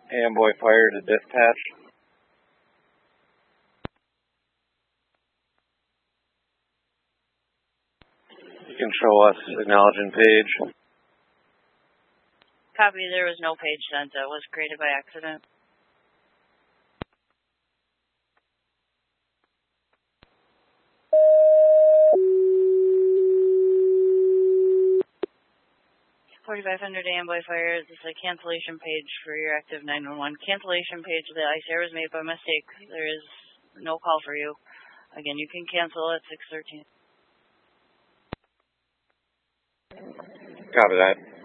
Amboy Fire to dispatch. You can show us acknowledging page. Copy, there was no page sent. That was created by accident. $4,500 Amboy Fire. This is a cancellation page for your active 911. Cancellation page. The ice air was made by mistake. There is no call for you. Again, you can cancel at 6:13. Copy that.